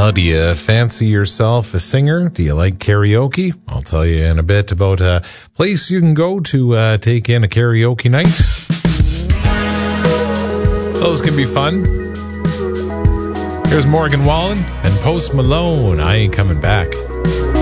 Well, do you fancy yourself a singer? Do you like karaoke? I'll tell you in a bit about a place you can go to take in a karaoke night. Those can be fun. Here's Morgan Wallen and Post Malone. I Ain't Coming Back.